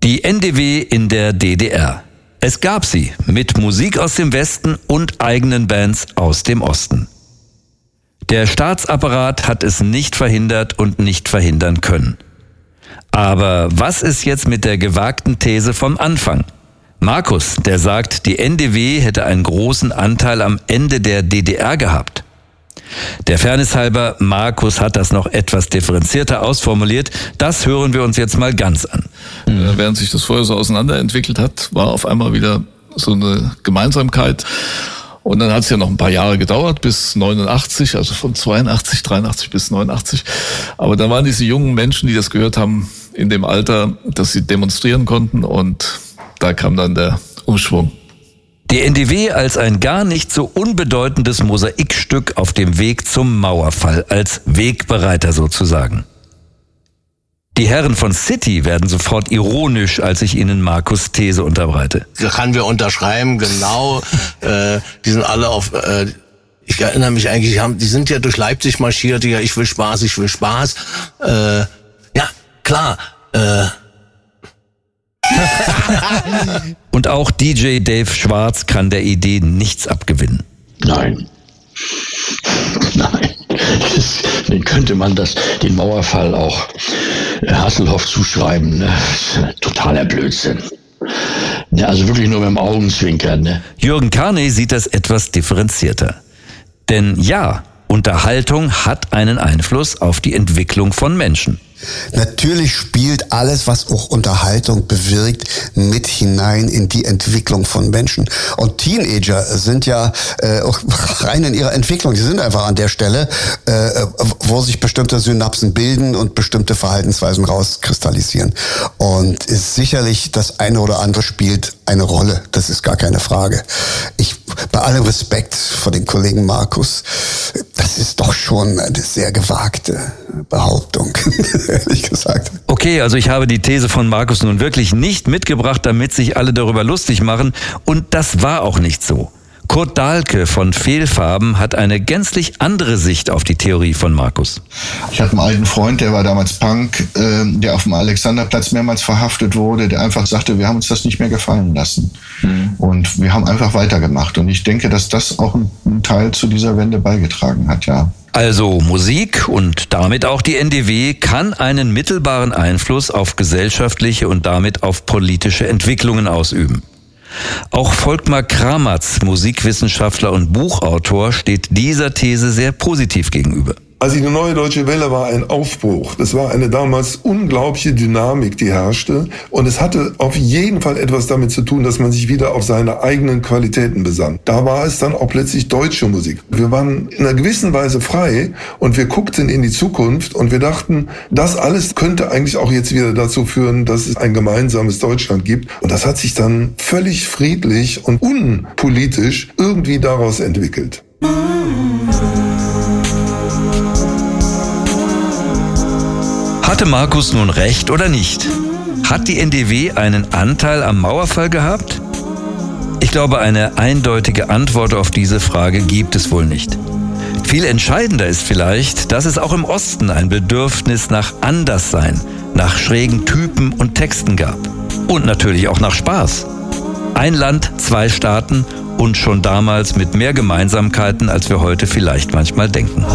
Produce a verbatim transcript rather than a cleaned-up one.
Die N D W in der D D R. Es gab sie mit Musik aus dem Westen und eigenen Bands aus dem Osten. Der Staatsapparat hat es nicht verhindert und nicht verhindern können. Aber was ist jetzt mit der gewagten These vom Anfang? Markus, der sagt, die N D W hätte einen großen Anteil am Ende der D D R gehabt. Der Fairness halber, Markus hat das noch etwas differenzierter ausformuliert. Das hören wir uns jetzt mal ganz an. Mhm. Während sich das vorher so auseinanderentwickelt hat, war auf einmal wieder so eine Gemeinsamkeit. Und dann hat es ja noch ein paar Jahre gedauert, bis neunundachtzig, also von zweiundachtzig, dreiundachtzig bis neunundachtzig. Aber da waren diese jungen Menschen, die das gehört haben, in dem Alter, dass sie demonstrieren konnten. Und da kam dann der Umschwung. Die N D W als ein gar nicht so unbedeutendes Mosaikstück auf dem Weg zum Mauerfall, als Wegbereiter sozusagen. Die Herren von City werden sofort ironisch, als ich ihnen Markus' These unterbreite. Da kann wir unterschreiben, genau. äh, die sind alle auf... Äh, ich erinnere mich eigentlich, die, haben, die sind ja durch Leipzig marschiert, ja, ich will Spaß, ich will Spaß. Äh, ja, klar. Äh, Und auch D J Dave Schwarz kann der Idee nichts abgewinnen. Nein. Nein. Das, dann könnte man das, den Mauerfall auch Hasselhoff zuschreiben. Ne? Totaler Blödsinn. Ja, also wirklich nur mit dem Augenzwinkern. Ne? Jürgen Carney sieht das etwas differenzierter. Denn ja, Unterhaltung hat einen Einfluss auf die Entwicklung von Menschen. Natürlich spielt alles, was auch Unterhaltung bewirkt, mit hinein in die Entwicklung von Menschen. Und Teenager sind ja äh, auch rein in ihrer Entwicklung. Die sind einfach an der Stelle, äh, wo sich bestimmte Synapsen bilden und bestimmte Verhaltensweisen rauskristallisieren. Und ist sicherlich das eine oder andere spielt eine Rolle. Das ist gar keine Frage. Ich, bei allem Respekt vor dem Kollegen Markus, das ist doch schon eine sehr gewagte Behauptung. Ehrlich gesagt. Okay, also ich habe die These von Markus nun wirklich nicht mitgebracht, damit sich alle darüber lustig machen. Und das war auch nicht so. Kurt Dahlke von Fehlfarben hat eine gänzlich andere Sicht auf die Theorie von Markus. Ich hatte einen alten Freund, der war damals Punk, äh, der auf dem Alexanderplatz mehrmals verhaftet wurde, der einfach sagte, wir haben uns das nicht mehr gefallen lassen. Mhm. Und wir haben einfach weitergemacht. Und ich denke, dass das auch einen Teil zu dieser Wende beigetragen hat, ja. Also Musik und damit auch die N D W kann einen mittelbaren Einfluss auf gesellschaftliche und damit auf politische Entwicklungen ausüben. Auch Volkmar Kramatz, Musikwissenschaftler und Buchautor, steht dieser These sehr positiv gegenüber. Also die Neue Deutsche Welle war ein Aufbruch. Das war eine damals unglaubliche Dynamik, die herrschte. Und es hatte auf jeden Fall etwas damit zu tun, dass man sich wieder auf seine eigenen Qualitäten besann. Da war es dann auch plötzlich deutsche Musik. Wir waren in einer gewissen Weise frei und wir guckten in die Zukunft und wir dachten, das alles könnte eigentlich auch jetzt wieder dazu führen, dass es ein gemeinsames Deutschland gibt. Und das hat sich dann völlig friedlich und unpolitisch irgendwie daraus entwickelt. Hatte Markus nun recht oder nicht? Hat die N D W einen Anteil am Mauerfall gehabt? Ich glaube, eine eindeutige Antwort auf diese Frage gibt es wohl nicht. Viel entscheidender ist vielleicht, dass es auch im Osten ein Bedürfnis nach Anderssein, nach schrägen Typen und Texten gab. Und natürlich auch nach Spaß. Ein Land, zwei Staaten und schon damals mit mehr Gemeinsamkeiten, als wir heute vielleicht manchmal denken.